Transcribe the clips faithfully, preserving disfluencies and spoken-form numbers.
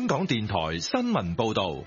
香港電台新聞報道。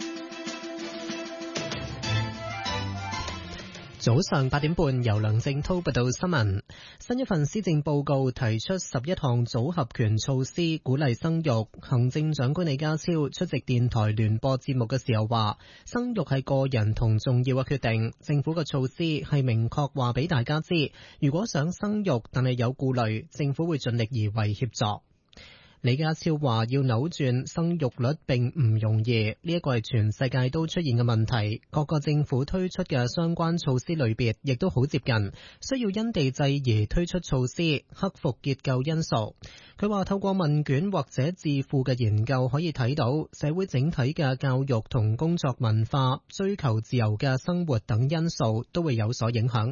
早上八點半，由梁正濤報道新聞。新一份施政報告提出十一項組合拳措施，鼓勵生育。行政長官李家超出席電台聯播節目嘅時候話，生育係個人同重要嘅決定，政府嘅措施係明確話俾大家知，如果想生育但係有顧慮，政府會盡力而為協助。李家超話要扭轉生育率並唔容易，呢一個係全世界都出現嘅問題，各個政府推出嘅相關措施類別亦都好接近，需要因地制宜推出措施，克服結構因素。佢話透過問卷或者智庫嘅研究可以睇到，社會整體嘅教育同工作文化、追求自由嘅生活等因素都會有所影響。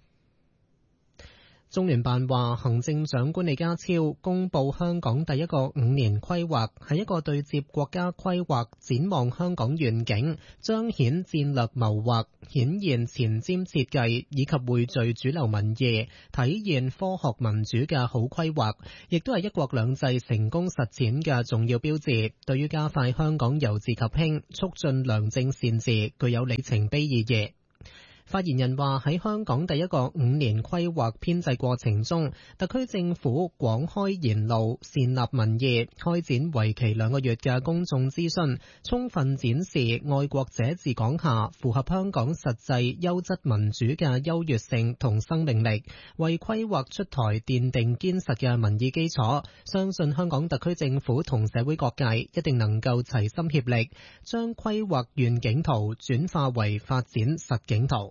中聯辦話，行政長官李家超公布香港第一個五年規劃，係一個對接國家規劃、展望香港願景、彰顯戰略謀劃、顯現前瞻設計以及匯聚主流民意、體現科學民主嘅好規劃，亦都係一國兩制成功實踐嘅重要標誌，對於加快香港由治及興、促進良政善治具有里程碑意義。發言人話，喺香港第一個五年規劃編製過程中，特區政府廣開言路，善納民意，開展為期兩個月嘅公眾諮詢，充分展示愛國者治港下符合香港實際優質民主嘅優越性同生命力，為規劃出台奠定堅實嘅民意基礎。相信香港特區政府同社會各界一定能夠齊心協力，將規劃願景圖轉化為發展實景圖。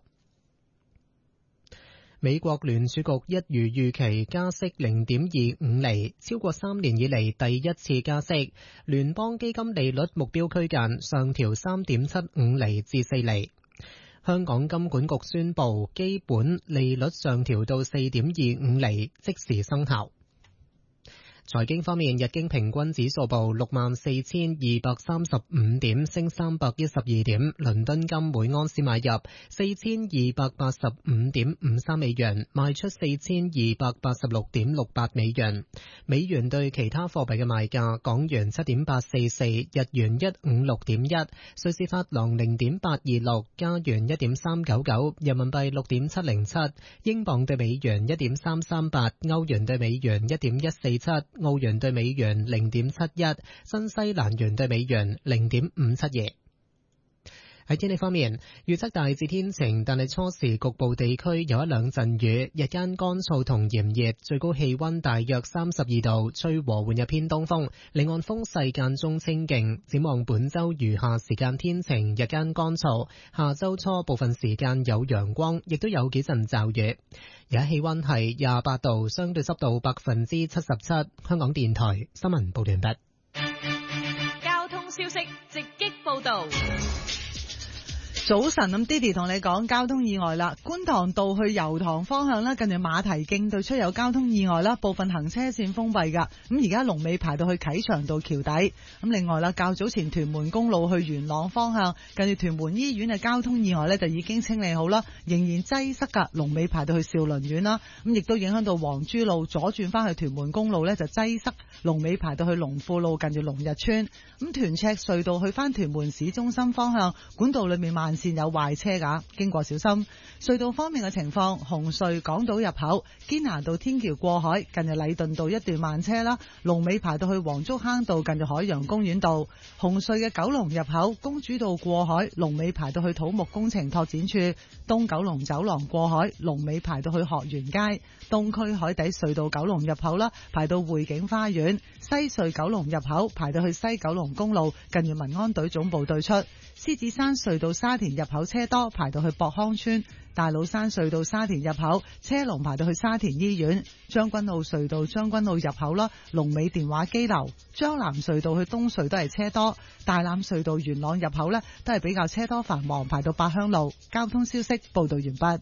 美國聯儲局一如預期加息零點二五厘，超過三年以嚟第一次加息。聯邦基金利率目標區間上調三點七五厘至四厘。香港金管局宣布基本利率上調到四點二五厘，即時生效。財經方面，日經平均指數報六萬四千二百三十五點，升三百一十二點。倫敦金每安士買入四千二百八十五點五三美元，賣出四千二百八十六點六八美元。美元對其他貨幣嘅賣價：港元七點八四四，日元一五六點一，瑞士法郎零點八二六，加元一點三九九，人民幣六點七零七，英鎊對美元一點三三八，歐元對美元一點一四七。澳元對美元零點七一，新西蘭元對美元零點五七二。喺天氣方面，預測大致天晴，但係初時局部地區有一兩陣雨，日間乾燥同炎熱，最高氣溫大約三十二度，吹和緩嘅偏東風，離岸風勢間中清勁。展望本周餘下時間天晴，日間乾燥，下周初部分時間有陽光，亦都有幾陣驟雨。而家氣溫係廿八度，相對濕度百分之七十七。香港電台新聞報道完畢。 交通消息直擊報道。 早晨，咁 Diddy 同你講交通意外啦。觀塘道去油塘方向啦，近住馬蹄徑對出有交通意外啦，部分行車線封閉噶。咁而家龍尾排到去啟祥道橋底。咁另外啦，較早前屯門公路去元朗方向，近住屯門醫院嘅交通意外呢，就已經清理好啦，仍然擠塞噶，龍尾排到去兆麟苑啦。咁亦都影響到黃珠路左轉翻去屯門公路呢，就擠塞，龍尾排到去龍富路近住龍日村。咁屯赤隧道去翻屯門市中心方向，管道裏面慢線有壞車噶，經過小心。隧道方面嘅情況，紅隧港島入口堅拿道天橋過海，近日禮頓道一段慢車啦，龍尾排到去黃竹坑道近住海洋公園道。紅隧嘅九龍入口公主道過海，龍尾排到去土木工程拓展處。東九龍走廊過海，龍尾排到去學園街。東區海底隧道九龍入口啦，排到匯景花園。西隧九龍入口排到去西九龍公路近住民安隊總部對出。獅子山隧道沙田入口車多，排到去博康村。大老山隧道沙田入口車龍排到去沙田醫院。將軍澳隧道將軍澳入口啦，龍尾電話機樓。將南隧道去東隧都係車多。大欖隧道元朗入口呢，都係比較車多繁忙，排到八鄉路。交通消息報道完畢。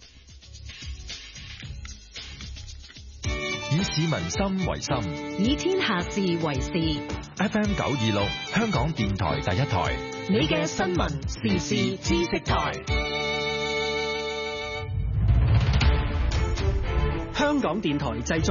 以市民心為心， 以天下事為事。 F M 九二六，香港電台第一台， 你嘅新聞時事知識台。 香港電台製作，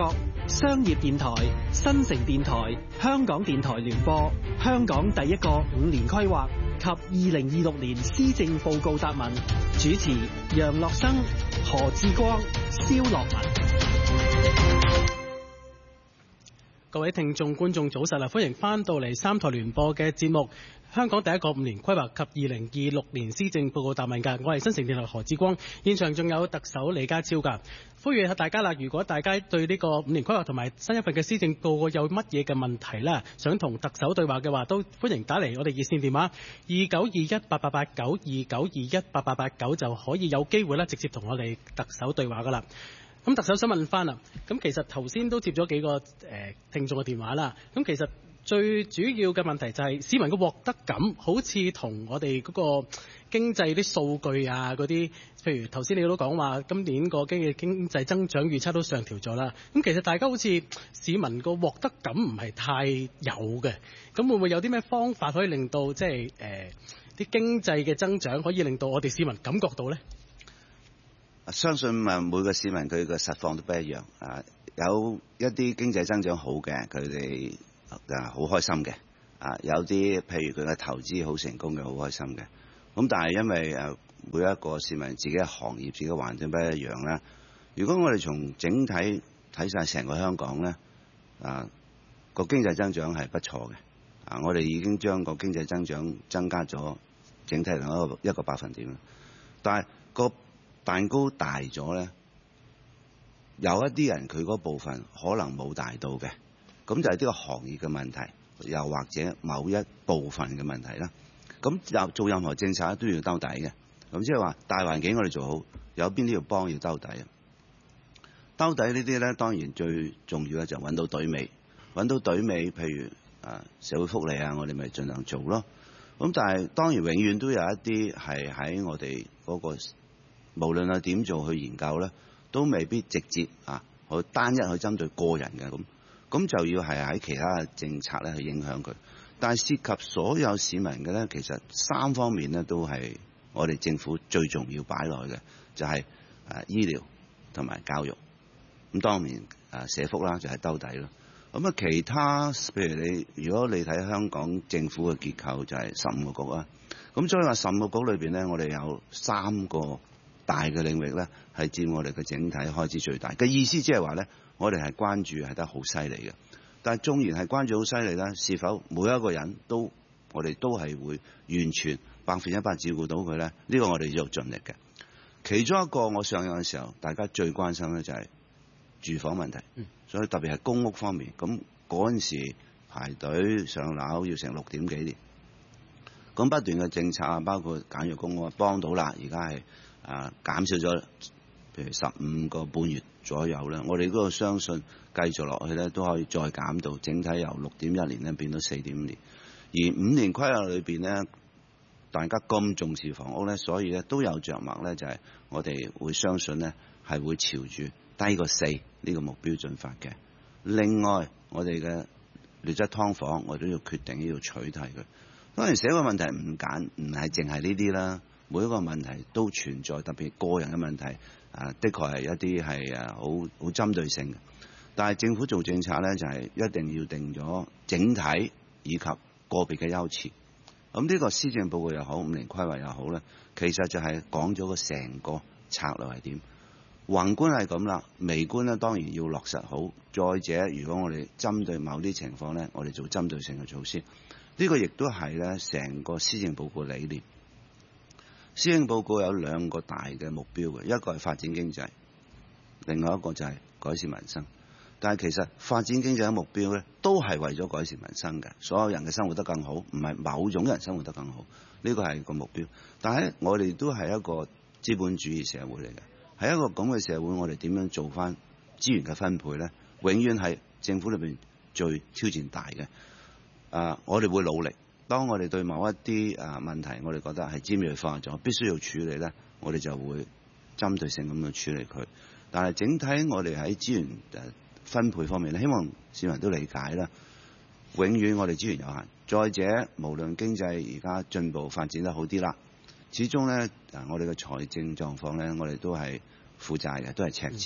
商業電台、新城電台、香港電台聯播，香港第一個五年規劃及二零二六年施政報告答問，主持楊樂生、何志光、蕭樂文。 各位聽眾觀眾早晨啊，歡迎翻到嚟三台聯播嘅節目，香港第一個五年規劃及二零二六年施政報告答問㗎。我係新城電台何志光，現場仲有特首李家超㗎。呼籲下大家啦，如果大家對呢個五年規劃同埋新一份嘅施政報告有乜嘢嘅問題啦，想同特首對話嘅話，都歡迎打嚟我哋熱線電話二九二一八八八九，二九二一八八八九，就可以有機會啦，直接同我哋特首對話㗎啦。咁特首想問翻啦，咁其實頭先都接咗幾個誒、呃、聽眾嘅電話啦，咁其實最主要嘅問題就係市民嘅獲得感，好似同我哋嗰個經濟啲數據啊嗰啲，譬如頭先你都講話今年個經濟經濟增長預測都上調咗啦，咁其實大家好似市民個獲得感唔係太有嘅，咁會唔會有啲咩方法可以令到即係誒啲經濟嘅增長可以令到我哋市民感覺到咧？ 相信啊，每個市民佢嘅實況都不一樣啊。有一啲經濟增長好嘅，佢哋啊好開心嘅啊。有啲譬如佢嘅投資好成功嘅，好開心嘅。咁但係因為誒每一個市民自己嘅行業、自己嘅環境不一樣啦。如果我哋從整體睇晒成個香港咧，啊個經濟增長係不錯嘅啊。我哋已經將個經濟增長增加咗整體一個一個百分點啦。但係個蛋糕大咗咧，有一啲人佢嗰部分可能冇大到嘅，咁就係呢個行業嘅問題，又或者某一部分嘅問題啦。咁又做任何政策都要兜底嘅，咁即係話大環境我哋做好，有邊啲要幫要兜底啊？兜底呢啲咧，當然最重要嘅就揾到隊尾，揾到隊尾，譬如啊社會福利啊，我哋咪盡量做咯。咁但係當然永遠都有一啲係喺我哋嗰個。無論係點做去研究咧，都未必直接啊，去單一去針對個人嘅咁，咁就要係喺其他嘅政策咧去影響佢。但係涉及所有市民嘅咧，其實三方面咧都係我哋政府最重要擺落去嘅，就係、是、誒、啊、醫療同埋教育。咁當然誒社福啦，就係兜底咯。咁啊，其他譬如你如果你睇香港政府嘅結構，就係十五個局啦。咁所以話十五個局裏邊咧，我哋有三個大嘅領域咧，係佔我哋嘅整體開支最大嘅意思，即係話咧，我哋係關注係得好犀利嘅。但係縱然係關注好犀利咧，是否每一個人都我哋都係會完全百分一百照顧到佢咧？呢、這個我哋要盡力嘅。其中一個我上任嘅時候，大家最關心咧就係住房問題，所以特別係公屋方面。咁嗰陣時排隊上樓要成六點幾年，咁不斷嘅政策啊，包括簡約公屋幫到啦，而家係。啊，減少咗，譬如十五個半月左右咧，我哋嗰個相信繼續落去咧，都可以再減到整體由六點一年咧變到四點五年。而五年規劃裏邊咧，大家咁重視房屋咧，所以咧都有着墨咧，就係、是、我哋會相信咧係會朝住低過四呢個目標進發嘅。另外，我哋嘅劣質劏房，我哋都要決定要取締佢。當然，社會問題唔簡唔係淨係呢啲啦。每一個問題都存在，特別個人嘅問題，啊，的確係一啲係啊好好針對性嘅。但係政府做政策咧，就係、是、一定要定咗整體以及個別嘅優次。咁呢個施政報告又好，五年規劃又好咧，其實就係講咗個成個策略係點。宏觀係咁啦，微觀咧當然要落實好。再者，如果我哋針對某啲情況咧，我哋做針對性嘅措施。呢、這個亦都係咧成個施政報告理念。施政報告有兩個大嘅目標嘅，一個係發展經濟，另外一個就係改善民生。但係其實發展經濟嘅目標咧，都係為咗改善民生嘅，所有人嘅生活得更好，唔係某種人生活得更好。呢個係個目標。但係我哋都係一個資本主義社會嚟嘅，喺一個咁嘅社會，我哋點樣做翻資源嘅分配咧？永遠係政府裏邊最挑戰大嘅。啊，我哋會努力。當我哋對某一啲啊問題，我哋覺得係尖銳化咗，必須要處理咧，我哋就會針對性咁去處理佢。但係整體我哋喺資源誒分配方面咧，希望市民都理解啦。永遠我哋資源有限。再者，無論經濟而家進步發展得好啲啦，始終咧啊，我哋嘅財政狀況咧，我哋都係負債嘅，都係赤字嘅。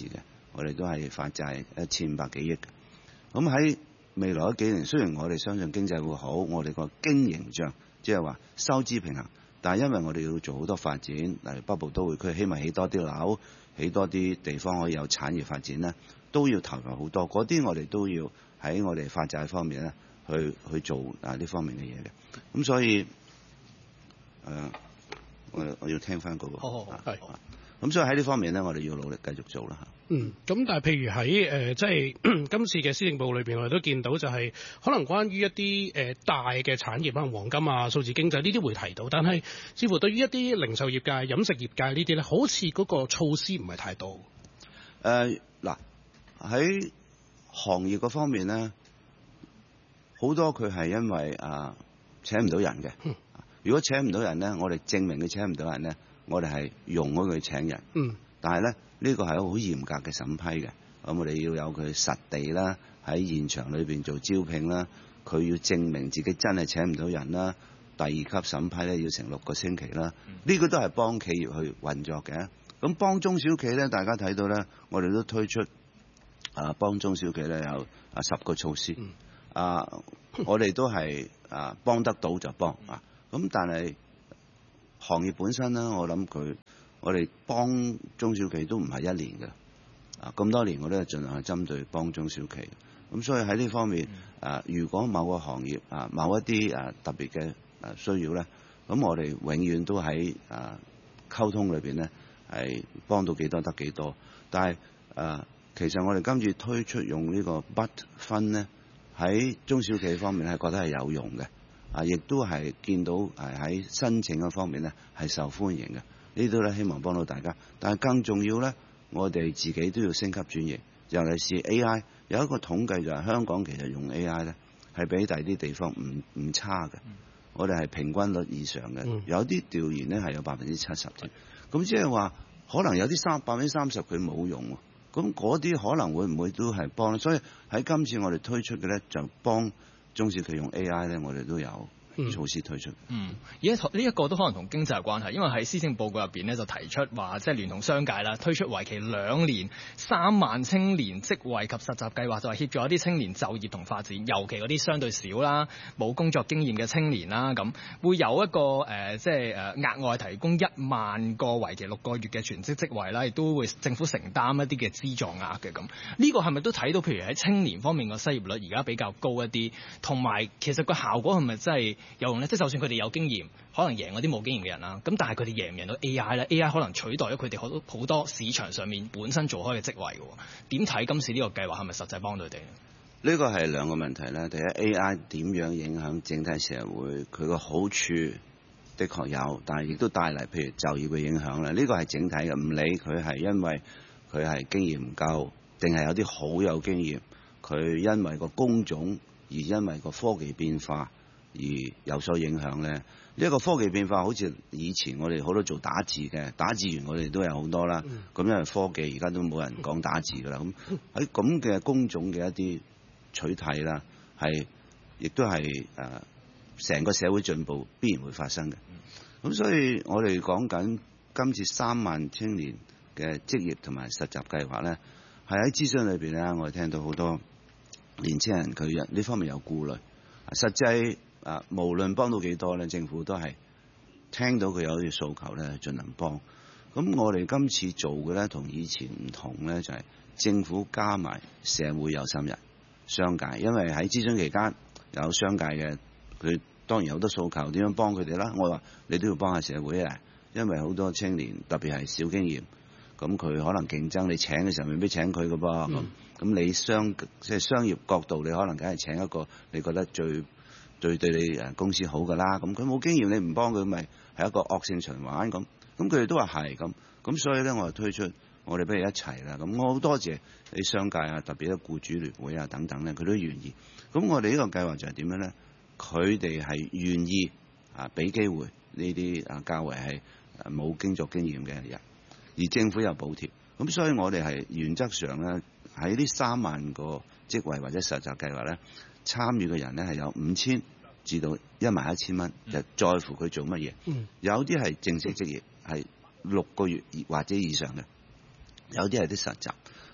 我哋都係發債一千五百幾億嘅。咁喺未來嗰幾年，雖然我哋相信經濟會好，我哋個經營帳即係話收支平衡，但係因為我哋要做好多發展，例如北部都會區希望起多啲樓，起多啲地方可以有產業發展咧，都要投入好多。嗰啲我哋都要喺我哋發債方面咧，去去做啊呢方面嘅嘢嘅。咁所以誒、呃，我我要聽翻嗰、那個。 好好好，係。 咁所以喺呢方面咧，我哋要努力繼續做啦嚇。 嗯，咁但係譬如喺誒、呃，即係今次嘅施政報告裏邊，我哋都見到就係可能關於一啲誒、呃、大嘅產業，可能黃金啊、數字經濟呢啲會提到，但係似乎對於一啲零售業界、飲食業界呢啲咧，好似嗰個措施唔係太多。 誒嗱喺行業嗰方面咧，好多佢係因為啊請唔到人嘅。 嗯、 如果請唔到人咧，我哋證明佢請唔到人咧，我哋係容許佢請人。 嗯。 但係咧，呢個係一個好嚴格嘅審批嘅。咁我哋要有佢實地啦，喺現場裏邊做招聘啦，佢要證明自己真係請唔到人啦。第二級審批咧要成六個星期啦。呢、嗯、個都係幫企業去運作嘅。咁幫中小企咧，大家睇到咧，我哋都推出啊幫中小企咧有啊十個措施。嗯、啊，我哋都係啊幫得到就幫啊。咁但係行業本身咧，我諗佢。我哋幫中小企都唔係一年嘅，啊咁多年我都係盡量去針對幫中小企，咁所以喺呢方面，啊如果某個行業啊某一啲啊特別嘅啊需要咧，咁我哋永遠都喺啊溝通裏邊咧係幫到幾多得幾多，但係啊其實我哋今次推出用呢個 B U T 分咧，喺中小企方面係覺得係有用嘅，啊亦都係見到係喺申請嗰方面咧係受歡迎嘅。呢度咧希望幫到大家，但係更重要咧，我哋自己都要升級轉型。尤其是 A I 有一個統計就係香港其實用 A I 咧係比第啲地方唔唔差嘅，嗯、我哋係平均率以上嘅，嗯、有啲調研咧係有百分之七十添。咁即係話可能有啲三百分之三十佢冇用喎，咁嗰啲可能會唔會都係幫？所以喺今次我哋推出嘅咧就幫中小企用 A I 咧，我哋都有措施推出。 嗯，而家呢一個都可能同經濟有關係，因為喺施政報告入邊咧就提出話，即係聯同商界啦，推出為期兩年三萬青年職位及實習計劃，就係協助一啲青年就業同發展，尤其嗰啲相對少啦、冇工作經驗嘅青年啦，咁會有一個誒、呃，即係誒額外提供一萬個為期六個月嘅全職職位啦，亦都會政府承擔一啲嘅資助額嘅咁。呢個係咪都睇到，譬如喺青年方面個失業率而家比較高一啲，同埋其實個效果係咪真係有用咧？即係就算佢哋有經驗，可能贏嗰啲冇經驗嘅人啦，咁但係佢哋贏唔贏到 A I 咧 ？A I 可能取代咗佢哋好多好多市場上面本身做開嘅職位嘅。點睇今次呢個計劃係咪實際幫到佢哋？ 呢個係兩個問題啦。第一 ，A I 點樣影響整體社會？佢個好處的確有，但係亦都帶嚟譬如就業嘅影響啦。呢個係整體嘅，唔理佢係因為佢係經驗唔夠，定係有啲好有經驗，佢因為個工種而因為個科技變化而有所影響咧。呢一個科技變化好似以前我哋好多做打字嘅，打字員我哋都有好多啦。咁因為科技而家都冇人講打字噶啦。咁喺咁嘅工種嘅一啲取締啦，係亦都係誒成個社會進步必然會發生嘅。咁所以我哋講緊今次三萬青年嘅職業同埋實習計劃咧，係喺諮詢裏邊咧，我哋聽到好多年青人佢呢方面有顧慮。實際啊，無論幫到幾多咧，政府都係聽到佢有啲訴求咧，盡量幫。咁我哋今次做嘅咧，同以前唔同咧，就係、是、政府加埋社會有心人、商界。因為喺諮詢期間有商界嘅，佢當然有好多訴求，點樣幫佢哋啦？我話你都要幫下社會啊，因為好多青年特別係少經驗，咁佢可能競爭，你請嘅時候未必請佢㗎噃。咁咁、嗯、你商即係商業角度，你可能梗係請一個你覺得最最對你誒公司好㗎啦，咁佢冇經驗，你唔幫佢，咪係一個惡性循環咁。咁佢哋都話係咁，咁所以咧，我就推出我哋不如一齊啦。咁我好多謝你商界啊，特別咧僱主聯會啊等等咧，佢都願意。咁我哋呢個計劃就係點樣咧？佢哋係願意啊，俾機會呢啲啊較為係冇工作經驗嘅人，而政府有補貼。咁所以我哋係原則上咧，喺呢三萬個職位或者實習計劃咧，參與嘅人咧係有五千至到一萬一千蚊，就在乎佢做乜嘢。嗯、有啲係正式職業，係六個月或者以上嘅；有啲係啲實習。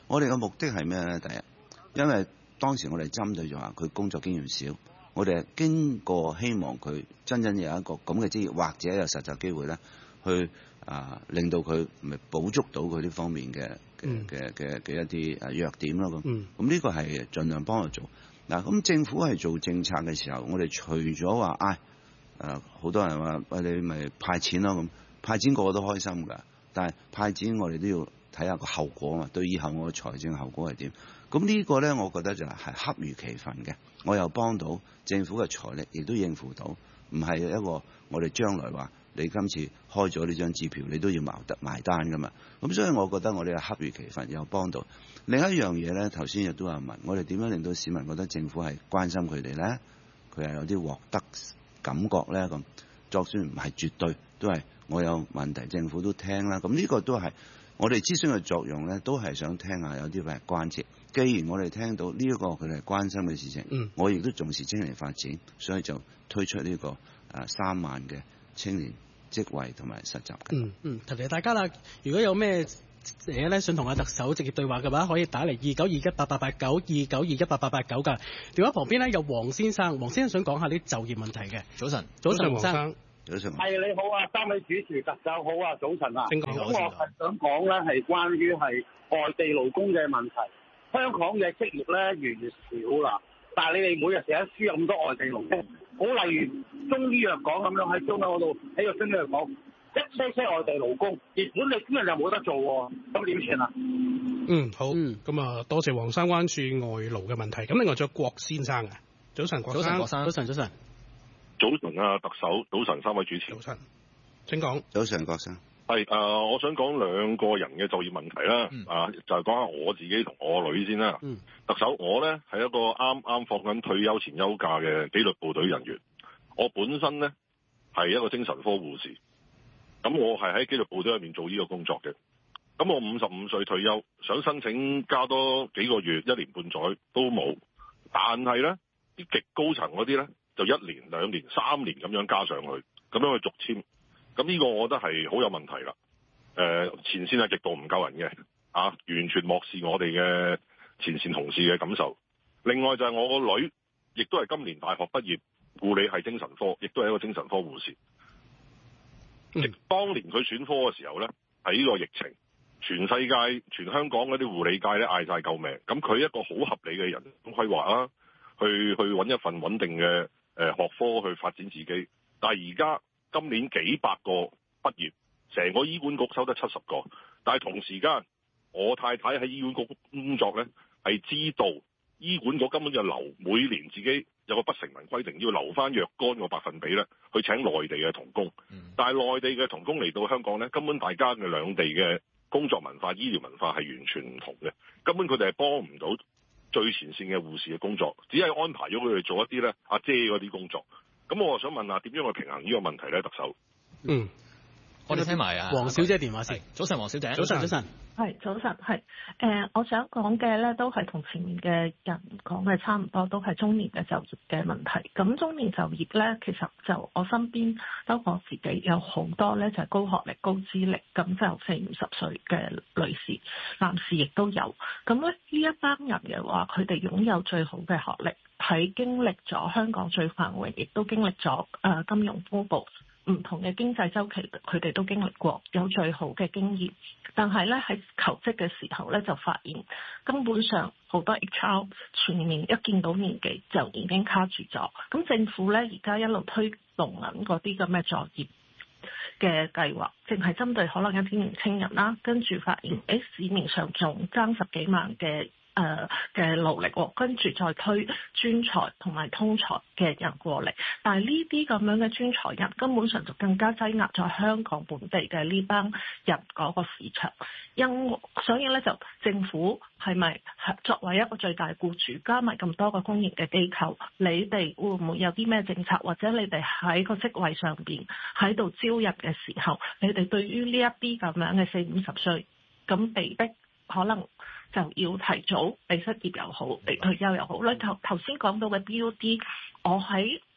我哋嘅目的係咩咧？第一，因為當時我哋針對咗話佢工作經驗少，我哋係經過希望佢真正有一個咁嘅職業或者有實習機會咧，去啊令到佢咪補足到佢呢方面嘅嘅嘅嘅嘅一啲誒弱點咯咁。咁呢個係盡量幫佢做。嗱，咁政府係做政策嘅時候，我哋除咗話唉誒好多人話喂你咪派錢咯咁，派錢個個都開心㗎，但係派錢我哋都要睇下個後果嘛，對以後我嘅財政後果係點？咁呢個咧，我覺得就係恰如其分嘅，我又幫到政府嘅財力，亦都應付到，唔係一個我哋將來話你今次開咗呢張支票，你都要埋得埋單㗎嘛。咁所以我覺得我哋係恰如其分，又幫到。另一樣嘢咧，頭先亦都有問，我哋點樣令到市民覺得政府係關心佢哋咧？佢係有啲獲得感覺咧咁，就算唔係絕對，都係我有問題，政府都聽啦。咁呢個都係。我哋諮詢嘅作用咧，都係想聽下有啲咩關切。既然我哋聽到呢一個佢哋係關心嘅事情，嗯、我亦都重視青年發展，所以就推出呢、這個誒、啊、三萬嘅青年職位同埋實習嘅。 嗯嗯，提提大家啦，如果有咩嘢咧想同阿特首直接對話嘅話，可以打嚟二九二一八八八九二九二一八八八九㗎。電話旁邊咧有黃先生，黃先生想講下啲就業問題嘅。早晨，早晨，黃生。 係你好啊，三位主持特首好啊，早晨啊。咁我係想講咧，係關於係外地勞工嘅問題。香港嘅職業咧越嚟越少啦，但係你哋每日成日輸入咁多外地勞工，好例如中醫藥港咁樣喺中央嗰度喺個中醫藥港一車車外地勞工，而本地工人又冇得做喎，咁點算啊？ 嗯，好。咁啊、嗯，多謝黃生關注外勞嘅問題。咁另外仲有郭先生啊，早晨，郭生。早晨，郭生。早晨，早晨。 早晨啊，特首，早晨，三位主持。 早晨，請講。 早晨，郭生。 係誒、呃，我想講兩個人嘅就業問題啦。嗯、啊，就係講下我自己同我女先啦。嗯。特首，我咧係一個啱啱放緊退休前休假嘅紀律部隊人員。我本身咧係一個精神科護士。咁我係喺紀律部隊入面做呢個工作嘅。咁我五十五歲退休，想申請加多幾個月、一年半載都冇。但係咧，啲極高層嗰啲咧，就一年、兩年、三年咁樣加上去，咁樣去續簽，咁呢個我覺得係好有問題啦。誒、呃，前線係極度唔夠人嘅，啊，完全漠視我哋嘅前線同事嘅感受。另外就係我個女，亦都係今年大學畢業，護理係精神科，亦都係一個精神科護士。嗯、當年佢選科嘅時候呢，喺呢個疫情，全世界、全香港嗰啲護理界咧嗌晒救命，咁佢一個好合理嘅人工規劃啊，去去揾一份穩定嘅誒學科去發展自己，但係而家今年幾百個畢業，成個醫管局收得七十個，但係同時間我太太喺醫管局工作呢，係知道醫管局根本就留每年自己有個不成文規定，要留翻若干個百分比呢去請內地嘅同工，但係內地嘅同工嚟到香港呢，根本大家嘅兩地嘅工作文化、醫療文化係完全唔同嘅，根本佢哋係幫唔到最前線嘅護士嘅工作，只係安排咗佢哋做一啲咧阿姐嗰啲工作。咁我想問下點樣去平衡呢個問題咧，特首？ 嗯，我哋聽埋啊， 黃小姐電話先。 早晨，黃小姐。 早晨，早晨。 係早晨，係誒、呃，我想講嘅咧都係同前面嘅人講嘅差唔多，都係中年嘅就業嘅問題。咁中年就業咧，其實就我身邊包括我自己有好多咧，就係、是、高學歷、高資歷，咁就四五十歲嘅女士、男士亦都有。咁咧呢一班人嘅話，佢哋擁有最好嘅學歷，喺經歷咗香港最繁榮，亦都經歷咗誒金融風暴。唔同嘅經濟週期，佢哋都經歷過，有最好嘅經驗。但係咧喺求職嘅時候咧，就發現根本上好多 H R 全面一見到年紀就已經卡住咗。咁政府咧而家一路推動緊嗰啲咁嘅就業嘅計劃，淨係針對可能一啲年青人啦，跟住發現喺市面上仲爭十幾萬嘅。誒嘅勞力喎，跟住再推專才同埋通才嘅人過嚟，但係呢啲咁樣嘅專才人根本上就更加擠壓咗香港本地嘅呢班人嗰個市場，因所以咧就政府係咪作為一個最大僱主，加埋咁多個公營嘅機構，你哋會唔會有啲咩政策，或者你哋喺個職位上邊喺度招入嘅時候，你哋對於呢一啲咁樣嘅四五十歲咁被逼可能就要提早被失業又好，被退休又好咧。頭頭先講到嘅 B U D， 我喺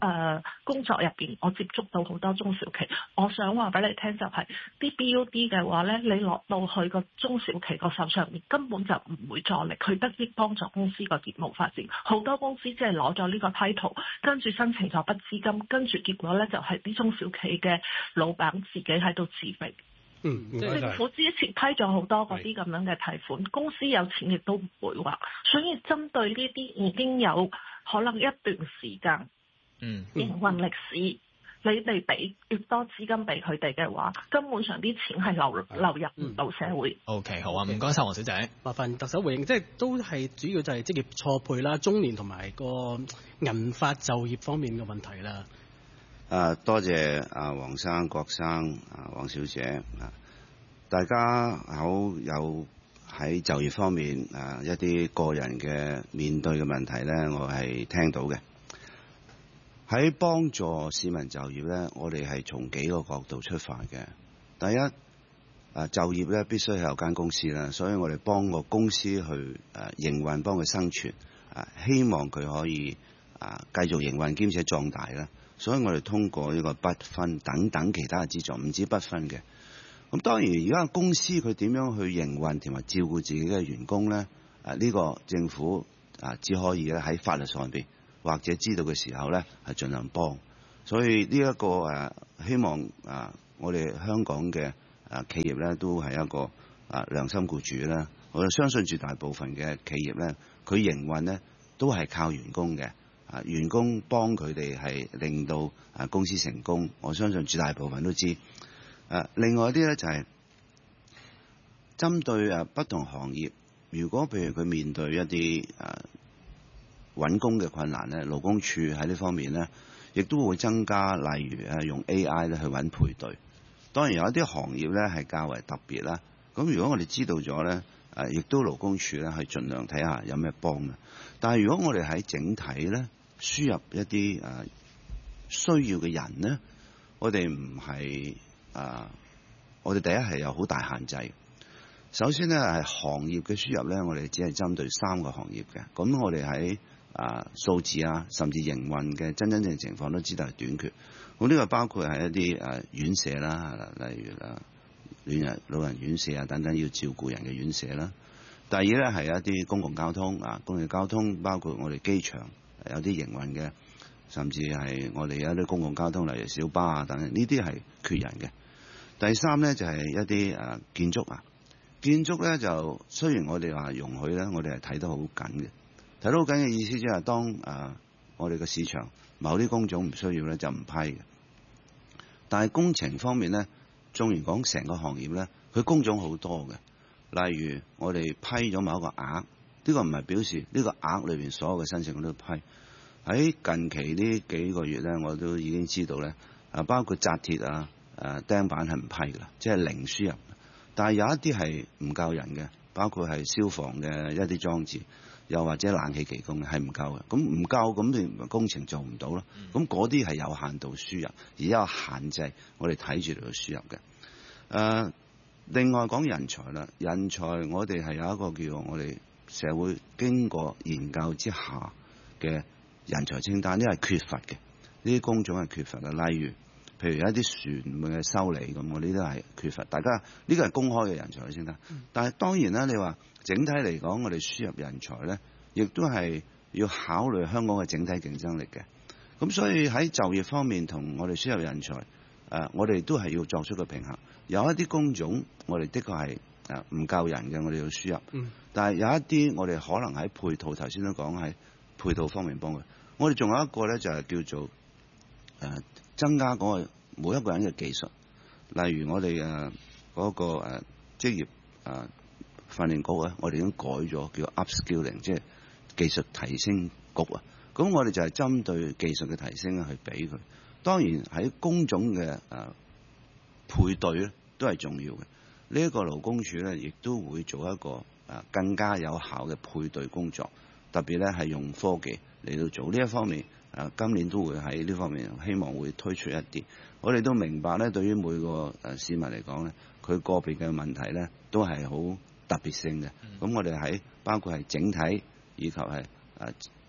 呃、工作入邊，我接觸到好多中小企。我想話俾你聽就係、是、啲 B U D 嘅話咧，你落到去個中小企個手上面，根本就唔會助力佢得益幫助公司個業務發展。好多公司即係攞咗呢個 title，跟住申請咗筆資金，跟住結果咧就係、是、啲中小企嘅老闆自己喺度自肥。 嗯， 政府之前批咗好多嗰啲咁樣嘅提款，公司有錢亦都唔會話，所以針對呢啲已經有可能一段時間，嗯，營運歷史，你哋俾越多資金俾佢哋嘅話，根本上啲錢係流流入唔到社會。 O K，好啊，唔該晒黃小姐， 麻煩特首回應，即係都係主要就係職業錯配啦、中年同埋個銀髮就業方面嘅問題啦。 啊，多謝啊，黃生、郭生、啊，黃小姐啊，大家好有喺就業方面啊一啲個人嘅面對嘅問題咧，我係聽到嘅。喺幫助市民就業咧，我哋係從幾個角度出發嘅。第一，啊就業咧必須係有間公司啦，所以我哋幫個公司去誒營運，幫佢生存，啊希望佢可以啊繼續營運兼且壯大啦。所以我哋通過呢個不分等等其他嘅資助，唔止不分嘅。咁當然而家公司佢點樣去營運同埋照顧自己嘅員工咧？啊呢個政府啊只可以咧喺法律上邊或者知道嘅時候咧係盡量幫。所以呢一個誒希望啊我哋香港嘅啊企業咧都係一個啊良心僱主啦。我相信絕大部分嘅企業咧，佢營運咧都係靠員工嘅。啊！員工幫佢哋係令到啊公司成功，我相信絕大部分都知。誒、啊，另外一啲咧就係、是、針對誒不同行業，如果譬如佢面對一啲誒揾工嘅困難咧，勞工處喺呢方面咧，亦都會增加，例如誒用 A I 咧去揾配對。當然有一啲行業咧係較為特別啦。咁如果我哋知道咗咧，誒亦都勞工處咧係盡量睇下有咩幫嘅。但係如果我哋喺整體咧，輸入一啲誒、啊、需要嘅人呢，我哋唔係誒，我哋第一係有好大限制。首先呢，係行業嘅輸入呢，我哋只係針對三個行業嘅。咁我哋喺誒數字啊，甚至營運嘅真真正情況都知道係短缺。咁呢個包括係一啲誒、啊、院舍啦，例如啊老人老人院舍啊等等要照顧人嘅院舍啦。第二呢，係一啲公共交通啊，公共交通包括我哋機場。有啲營運嘅，甚至係我哋有啲公共交通，例如小巴啊等等，呢啲係缺人嘅。第三呢，就係、是、一啲誒建築啊，建築呢，就雖然我哋話容許呢，我哋係睇得好緊嘅，睇得好緊嘅意思即係當誒、呃、我哋嘅市場某啲工種唔需要呢，就唔批嘅。但係工程方面呢，縱然講成個行業呢，佢工種好多嘅，例如我哋批咗某一個額。呢個唔係表示呢個額裏邊所有嘅申請我都批。喺近期呢幾個月咧，我都已經知道咧，啊包括紮鐵啊、誒釘板係唔批㗎啦，即係零輸入。但係有一啲係唔夠人嘅，包括係消防嘅一啲裝置，又或者冷氣技工係唔夠嘅。咁唔夠咁，你工程做唔到咯。咁嗰啲係有限度輸入，而有限制，我哋睇住嚟去輸入嘅。誒、呃，另外講人才啦，人才我哋係有一個叫我哋。社會經過研究之下嘅人才清單，呢係缺乏嘅，呢啲工種係缺乏嘅。例如，譬如有一啲船嘅修理咁，我呢啲係缺乏。大家呢個係公開嘅人才清單，但係當然啦，你話整體嚟講，我哋輸入人才咧，亦都係要考慮香港嘅整體競爭力嘅。咁所以喺就業方面同我哋輸入人才，誒、呃，我哋都係要作出個平衡。有一啲工種，我哋的確係。誒唔夠人嘅，我哋要輸入。嗯、但係有一啲我哋可能喺配套，頭先都講喺配套方面幫佢。我哋仲有一個咧，就係、是、叫做誒、呃、增加嗰個每一個人嘅技術。例如我哋誒嗰個誒、呃、職業誒、呃、訓練局咧，我哋已經改咗叫 upskilling， 即係技術提升局啊。咁我哋就係針對技術嘅提升去俾佢。當然喺工種嘅誒、呃、配對咧，都係重要嘅。呢一個勞工處咧，亦都會做一個啊更加有效嘅配對工作，特別咧係用科技嚟到做呢一方面。啊，今年都會喺呢方面希望會推出一啲。我哋都明白咧，對於每個誒市民嚟講咧，佢個別嘅問題咧都係好特別性嘅。咁、嗯、我哋喺包括係整體以及係誒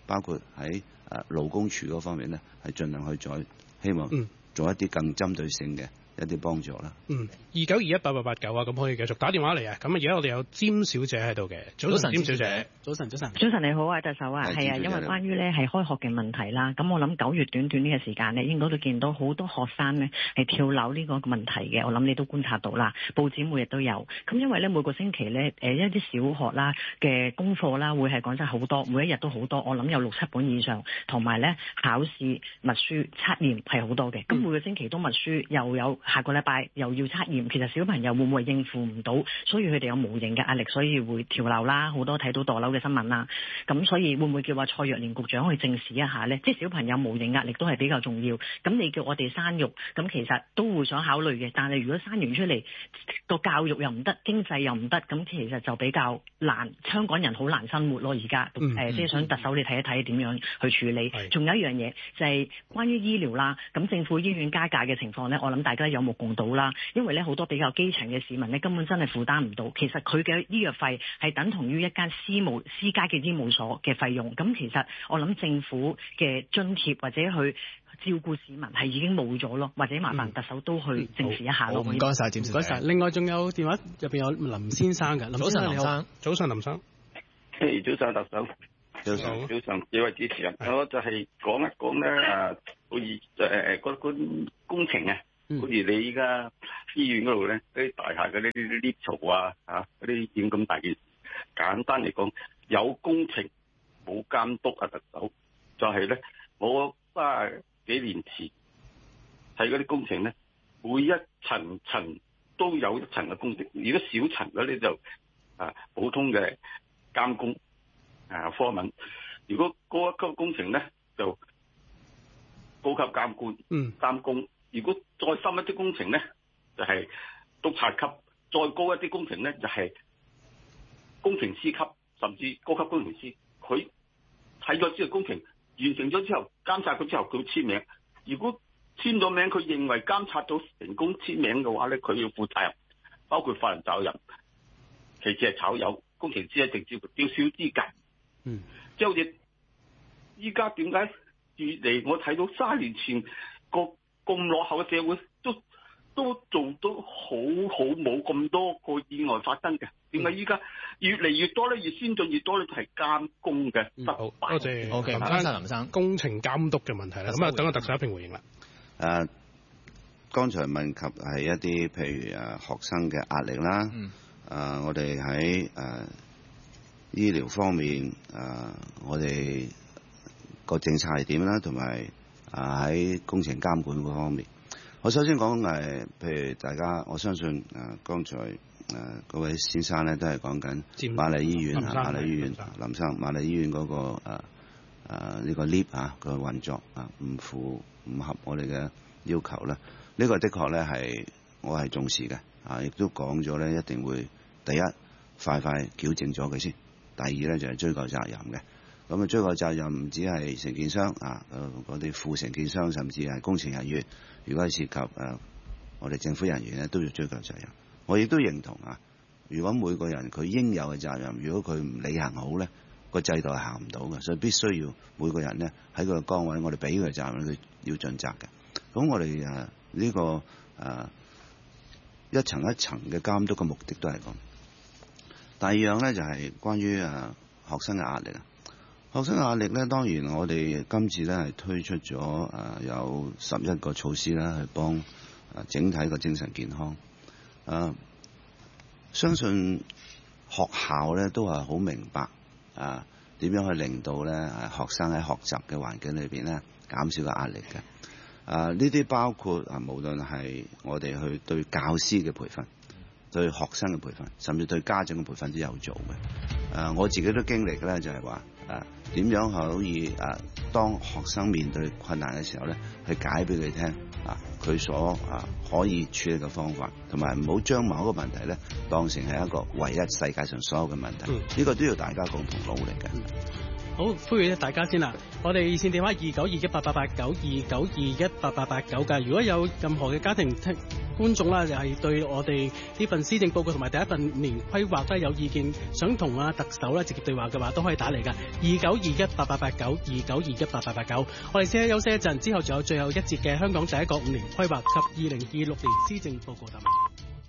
包括喺誒勞工處嗰方面咧，係盡量去再希望做一啲更針對性嘅一啲幫助啦。 嗯，二九二一八八八九啊，咁可以繼續打電話嚟啊。咁啊，而家我哋有詹小姐喺度嘅。早晨，詹小姐。早晨，早晨。 早晨你好啊，特首啊，係啊，因為關於咧係開學嘅問題啦，咁我諗九月短短呢個時間咧，應該都見到好多學生咧係跳樓呢個問題嘅，我諗你都觀察到啦，報紙每日都有。咁因為咧每個星期咧誒一啲小學啦嘅功課啦，會係講真好多，每一日都好多，我諗有六七本以上，同埋咧考試、默書、測驗係好多嘅。咁每個星期都默書，又有下個禮拜又要測驗，其實小朋友會唔會應付唔到，所以佢哋有無形嘅壓力，所以會跳樓啦，好多睇到墮樓嘅新聞啦。咁所以會唔會叫話蔡若蓮局長去正視一下呢？即係小朋友無形壓力都係比較重要。咁你叫我哋生育，咁其實都會想考慮嘅。但係如果生完出嚟個教育又唔得，經濟又唔得，咁其實就比較難。香港人好難生活咯，而家誒即係想特首你睇一睇點樣去處理。仲有一樣嘢就係、是、關於醫療啦。咁政府醫院加價嘅情況呢，我諗大家有目共睹啦。因為咧好多比較基層嘅市民咧根本真係負擔唔到。其實佢嘅醫藥費係等同於一間私務私家嘅醫務所嘅費用。咁其實我諗政府嘅津貼或者去照顧市民係已經冇咗咯，或者麻煩特首都去正視一下咯。 唔該晒，詹小姐。 唔該晒。另外仲有電話入邊有林先生嘅。 早晨，林生。早晨，林生。 誒，早晨，特首。 早晨， 早晨，幾位主持人，我就係講一講咧誒，好似誒誒嗰嗰工程啊。好似你依家醫院嗰度咧，啲大廈嗰啲啲 lift 槽啊，嚇嗰啲點咁大件事。簡單嚟講，有工程冇監督啊，特首就係、是、咧，我卅幾年前睇嗰啲工程咧，每一層層都有一層嘅工程。如果小層嗰啲就啊普通嘅監工啊科文，如果高一級工程咧就高級監官嗯監工。如果再深一啲工程咧，就係、是、督察級；再高一啲工程咧，就係、是、工程師級，甚至高級工程師。佢睇咗之後，工程完成咗之後，監察佢之後，佢會簽名。如果簽咗名，佢認為監察到成功簽名嘅話咧，佢要負責任，包括法律責任。其次係炒魷，工程師一直接吊銷資格。嗯，即係好似依家點解越嚟我睇到卅年前個咁落後嘅社會都都做到好好，冇咁多個意外發生嘅。點解依家越嚟越多咧？越先進越多咧，就係監工嘅失敗。 多謝。好嘅， 林生，林生， 工程監督嘅問題啦。咁啊，等個特首一併回應啦。 誒，剛才問及係一啲譬如誒學生嘅壓力啦。嗯。誒，我哋喺誒醫療方面誒，我哋個政策係點啦，同埋。啊！喺工程監管嗰方面，我首先講誒，譬如大家，我相信誒、啊，剛才誒嗰、啊、位先生咧都係講緊瑪麗醫院啊，瑪麗醫院林生瑪麗醫院嗰、那個誒誒呢個 lift 啊個運作啊唔符唔合我哋嘅要求咧，呢、這個的確咧係我係重視嘅啊，亦都講咗咧一定會第一快快矯正咗佢先，第二咧就係、是、追究責任嘅。咁啊，追究責任唔止係承建商啊，嗰啲副承建商，甚至係工程人員。如果係涉及誒、啊、我哋政府人員咧，都要追究責任。我亦都認同啊，如果每個人佢應有嘅責任，如果佢唔履行好咧，個制度係行唔到嘅。所以必須要每個人咧喺佢嘅崗位，我哋俾佢嘅責任，佢要盡責嘅。咁我哋誒呢個誒、啊、一層一層嘅監督嘅目的都係咁。第二樣咧就係、是、關於誒、啊、學生嘅壓力啊。學生壓力咧，當然我哋今次咧係推出咗誒、呃、有十一個措施啦，去幫誒、呃、整體個精神健康。誒、呃，相信學校咧都係好明白啊，點、呃、樣去令到咧誒學生喺學習嘅環境裏邊咧減少個壓力嘅。誒、呃，呢啲包括啊，無論係我哋去對教師嘅培訓，對學生嘅培訓，甚至對家長嘅培訓都有做嘅。誒、呃，我自己都經歷咧，就係話誒點樣可以誒、啊，當學生面對困難嘅時候咧，去解俾佢聽啊，佢所啊可以處理嘅方法，同埋唔好將某一個問題咧當成係一個唯一世界上所有嘅問題。呢、嗯、個都要大家共同努力嘅。嗯、 好，呼籲大家先啦。我哋熱線電話二九二一八八八九，二九二一八八八九㗎。如果有任何嘅家庭聽觀眾啦，又係對我哋呢份施政報告同埋第一份五年規劃都有意見，想同啊特首咧直接對話嘅話，都可以打嚟㗎，二九二一八八八九，二九二一八八八九。我哋先休息一陣，之後仲有最後一節嘅香港第一個五年規劃及二零二六年施政報告答問。